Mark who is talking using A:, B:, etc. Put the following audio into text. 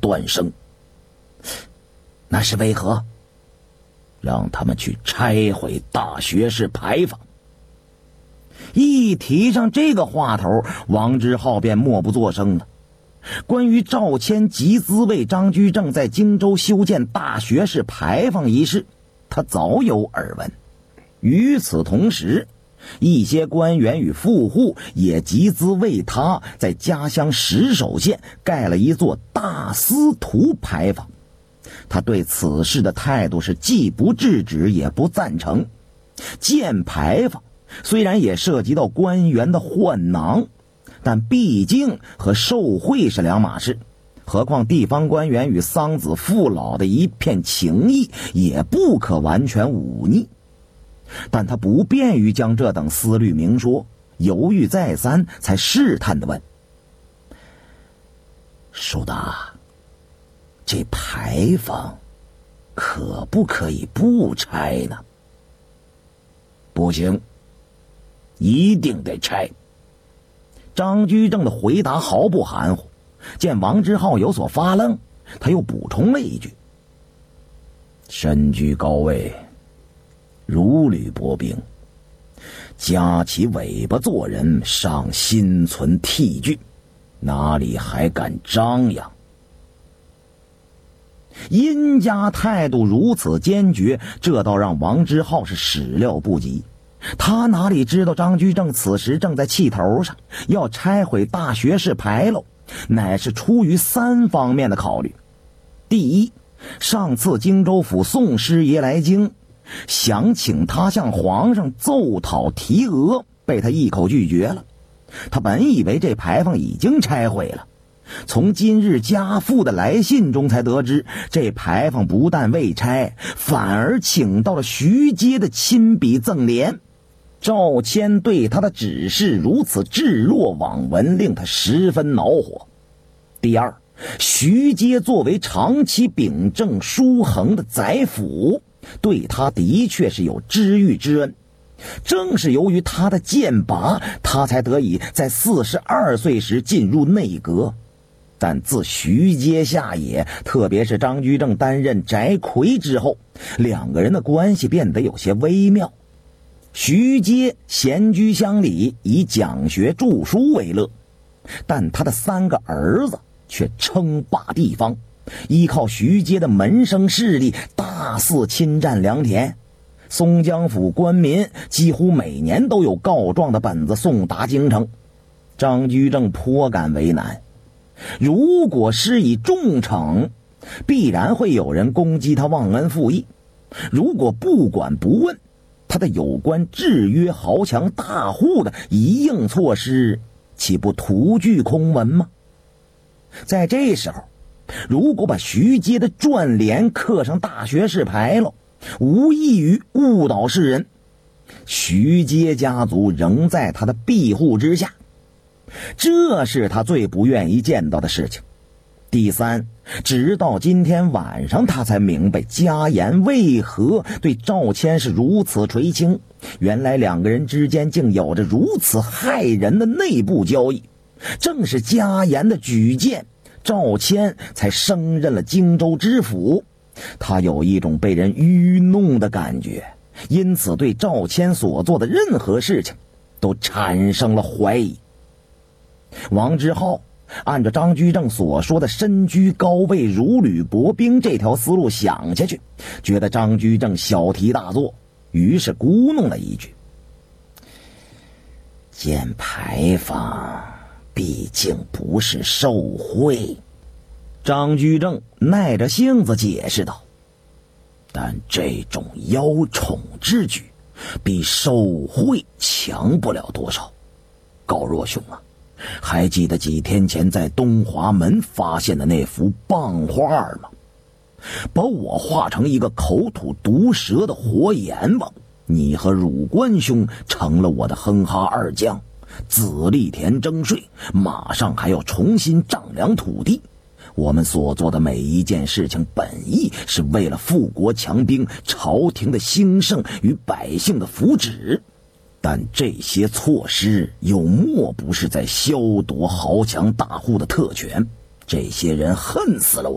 A: 断声。那是为何？让他们去拆毁大学士牌坊。一提上这个话头，王之浩便默不作声了。关于赵谦集资为张居正在荆州修建大学士牌坊一事，他早有耳闻。与此同时，一些官员与富户也集资为他在家乡石首县盖了一座大司徒牌坊。他对此事的态度是既不制止也不赞成。建牌坊虽然也涉及到官员的换囊，但毕竟和受贿是两码事，何况地方官员与桑梓父老的一片情谊也不可完全忤逆。但他不便于将这等思虑明说，犹豫再三，才试探地问：叔大，这牌坊可不可以不拆呢？不行，一定得拆。张居正的回答毫不含糊。见王之浩有所发愣，他又补充了一句：身居高位，如履薄冰，夹起尾巴做人，尚心存惕惧，哪里还敢张扬？殷家态度如此坚决，这倒让王之浩是始料不及。他哪里知道张居正此时正在气头上，要拆毁大学士牌楼，乃是出于3方面的考虑。第一，上次荆州府宋师爷来京，想请他向皇上奏讨提额，被他一口拒绝了。他本以为这牌坊已经拆毁了，从今日家父的来信中才得知，这牌坊不但未拆，反而请到了徐阶的亲笔赠联。赵谦对他的指示如此置若罔闻，令他十分恼火。第二，徐阶作为长期秉政书衡的宰辅，对他的确是有知遇之恩。正是由于他的剑拔，他才得以在42岁时进入内阁。但自徐阶下野，特别是张居正担任翟魁之后，两个人的关系变得有些微妙。徐阶闲居乡里，以讲学著书为乐，但他的3个儿子却称霸地方，依靠徐阶的门生势力，大肆侵占良田。松江府官民几乎每年都有告状的本子送达京城。张居正颇感为难，如果施以重惩，必然会有人攻击他忘恩负义；如果不管不问，他的有关制约豪强大户的一应措施，岂不徒具空文吗？在这时候，如果把徐阶的转联刻上大学士牌楼，无异于误导世人。徐阶家族仍在他的庇护之下，这是他最不愿意见到的事情。第三，直到今天晚上，他才明白家言为何对赵谦是如此垂青。原来两个人之间竟有着如此骇人的内部交易。正是家言的举荐，赵谦才升任了荆州知府。他有一种被人愚弄的感觉，因此对赵谦所做的任何事情都产生了怀疑。王之浩按照张居正所说的身居高位如履薄冰这条思路想下去，觉得张居正小题大做，于是咕哝了一句：建牌坊毕竟不是受贿。张居正耐着性子解释道：但这种邀宠之举比受贿强不了多少。高若兄啊，还记得几天前在东华门发现的那幅棒画吗？把我画成一个口吐毒舌的活阎王，你和汝关兄成了我的哼哈二将，子立田征税，马上还要重新丈量土地。我们所做的每一件事情本意是为了富国强兵，朝廷的兴盛与百姓的福祉，但这些措施又莫不是在削夺豪强大户的特权。这些人恨死了我。